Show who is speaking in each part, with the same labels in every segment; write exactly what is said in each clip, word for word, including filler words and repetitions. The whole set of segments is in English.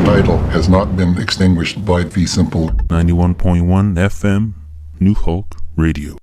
Speaker 1: title has not been extinguished by Fee Simple.
Speaker 2: ninety-one point one F M, New Hulk Radio.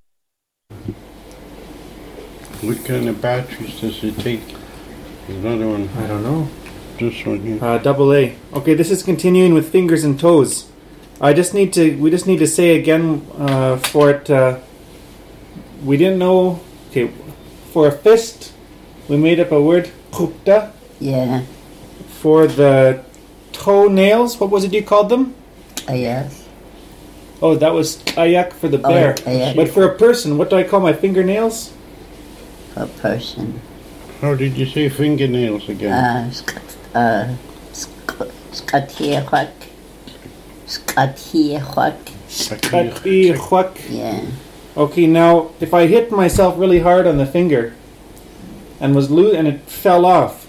Speaker 3: What kind of batteries does it take? Another one.
Speaker 4: I don't know.
Speaker 3: This one here.
Speaker 4: Uh, double A. Okay, this is continuing with fingers and toes. I just need to. We just need to say again uh, for it. Uh, we didn't know. Okay, for a fist, we made up a word. Khupta.
Speaker 5: Yeah.
Speaker 4: For the toenails, what was it you called them?
Speaker 5: Yes.
Speaker 4: Oh, that was kayak for the bear.
Speaker 5: Oh, kayak.
Speaker 4: But for a person, what do I call my fingernails?
Speaker 5: A person.
Speaker 3: How did you say fingernails again?
Speaker 5: Uh, skat, uh, skatierhak. Skatierhak.
Speaker 4: Skatierhak.
Speaker 5: Yeah.
Speaker 4: Okay, now if I hit myself really hard on the finger and was loose and it fell off.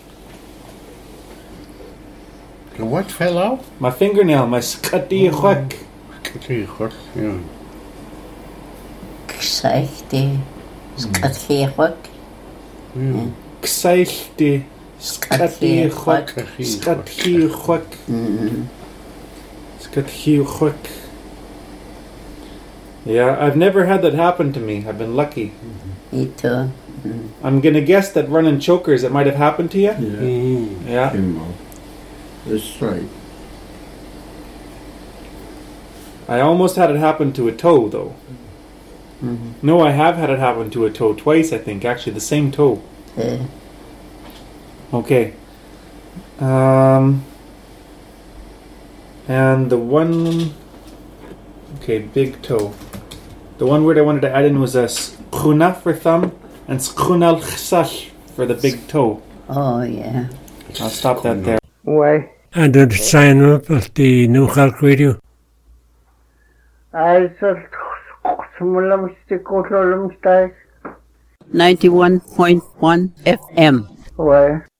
Speaker 3: What fell out?
Speaker 4: My fingernail, my skatierhak.
Speaker 3: Skatierhak, yeah.
Speaker 5: Kseichte. Skatierhak.
Speaker 3: Yeah.
Speaker 4: Kseichte. Skatierhak. Skatierhak.
Speaker 5: Mm-hmm.
Speaker 4: Skatierhak. Yeah, I've never had that happen to me. I've been lucky.
Speaker 5: Mm-hmm. Me too. Mm-hmm.
Speaker 4: I'm gonna guess that running chokers, it might have happened to you.
Speaker 6: Yeah.
Speaker 3: Mm.
Speaker 4: Yeah.
Speaker 6: Kimball. That's right.
Speaker 4: I almost had it happen to a toe, though.
Speaker 5: Mm-hmm.
Speaker 4: No, I have had it happen to a toe twice. I think actually the same toe.
Speaker 5: Yeah.
Speaker 4: Okay. Um. And the one. Okay, big toe. The one word I wanted to add in was a skuna for thumb and skunal chsal for the big toe.
Speaker 5: Oh, yeah.
Speaker 4: I'll stop that there.
Speaker 7: Why?
Speaker 8: And then sign up at the New Hulk Radio.
Speaker 7: I just
Speaker 5: ninety-one point one F M.
Speaker 7: Why?